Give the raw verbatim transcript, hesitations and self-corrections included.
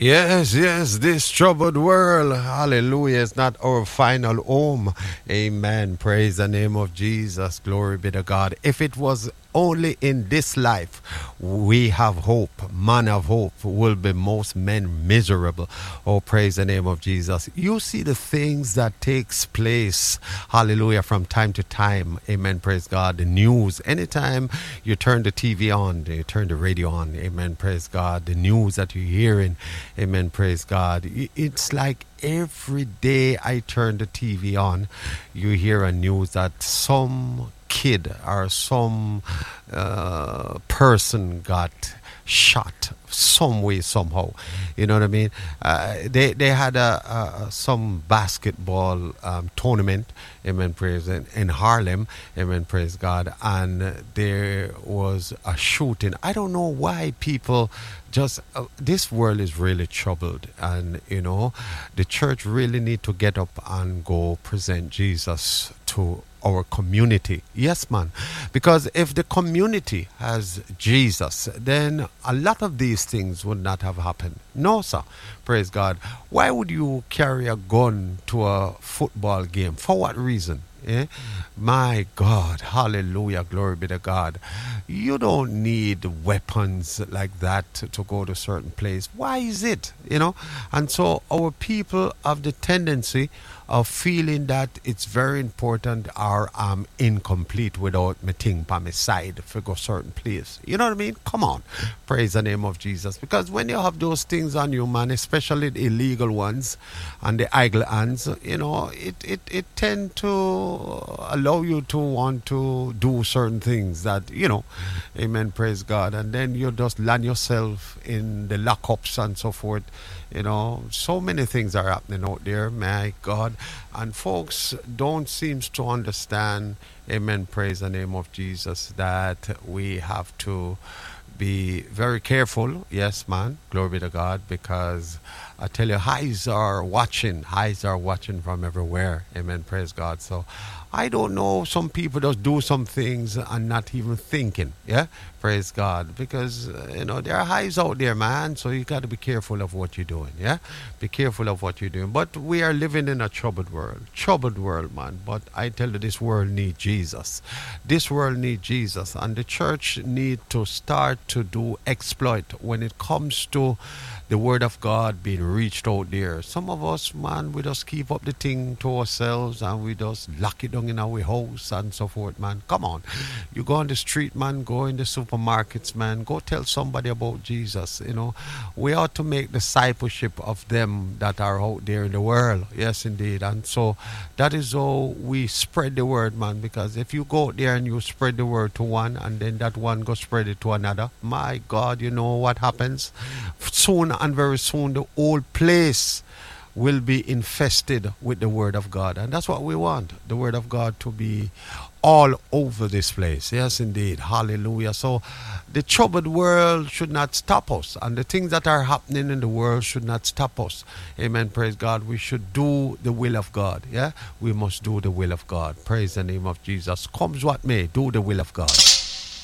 Yes, yes, this troubled world, hallelujah, is not our final home. Amen. Praise the name of Jesus. Glory be to God. If it was only in this life we have hope, man of hope, will be most men miserable. Oh, praise the name of Jesus. You see the things that takes place, hallelujah, from time to time. Amen. Praise God. The news, anytime you turn the T V on, you turn the radio on, amen. Praise God. The news that you're hearing, amen. Praise God. It's like every day I turn the T V on, you hear a news that some kid or some uh, person got shot some way somehow. You know what I mean? Uh, they they had a, a some basketball um, tournament, amen, praise, in, in Harlem, amen, praise God, and there was a shooting. I don't know why people just uh, this world is really troubled, and you know the church really need to get up and go present Jesus to our community. Yes, man. Because if the community has Jesus, then a lot of these things would not have happened. No, sir. Praise God. Why would you carry a gun to a football game? For what reason? Eh? My God, hallelujah, glory be to God. You don't need weapons like that to, to go to a certain place. Why is it? You know? And so our people have the tendency of feeling that it's very important or I'm incomplete without my thing by my side if I go certain place. You know what I mean? Come on. Praise the name of Jesus. Because when you have those things on you, man, especially the illegal ones and the idle hands, you know, it, it, it tend to allow you to want to do certain things that, you know, amen, praise God. And then you just land yourself in the lockups and so forth. You know, so many things are happening out there, my God. And folks don't seem to understand, amen, praise the name of Jesus, that we have to be very careful. Yes, man, glory be to God, because I tell you, eyes are watching. Eyes are watching from everywhere. Amen, praise God. So I don't know, some people just do some things and not even thinking. Yeah, praise God. Because, uh, you know, there are eyes out there, man. So you got to be careful of what you're doing. Yeah, be careful of what you're doing. But we are living in a troubled world. Troubled world, man. But I tell you, this world needs Jesus. This world needs Jesus. And the church need to start to do exploit when it comes to the word of God being reached out there. Some of us, man, we just keep up the thing to ourselves and we just lock it down in our house and so forth, man. Come on. You go on the street, man, go in the supermarkets, man, go tell somebody about Jesus. You know, we ought to make discipleship of them that are out there in the world. Yes, indeed. And so that is how we spread the word, man, because if you go out there and you spread the word to one and then that one go spread it to another, my God, you know what happens? Soon and very soon the whole place will be infested with the word of God. And that's what we want, the word of God to be all over this place. Yes, indeed. Hallelujah. So the troubled world should not stop us. And the things that are happening in the world should not stop us. Amen. Praise God. We should do the will of God. Yeah, we must do the will of God. Praise the name of Jesus. Comes what may, do the will of God.